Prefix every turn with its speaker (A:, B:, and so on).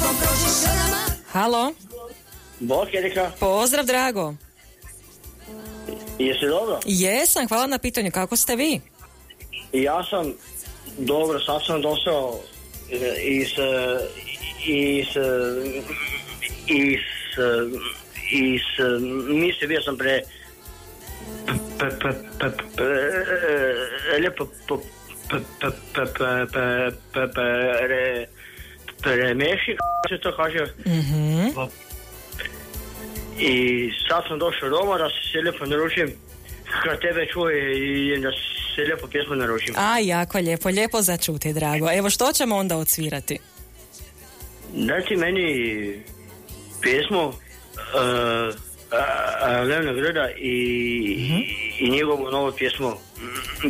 A: Halo?
B: Bok, Erika.
A: Pozdrav, Drago.
B: Jesi dobro?
A: Jesam, hvala na pitanju. Kako ste vi?
B: Ja sam dobro, sad sam došao misli, bio sam premešik, se to kaže. I sad sam došao doma da se lijepo naručim, kad tebe čuje i da se lijepo pjesmu naručim.
A: A, jako lijepo za čuti, Drago. Evo, što ćemo onda odsvirati?
B: Dajte meni pjesmu Levna Grda i njegovu novu pjesmu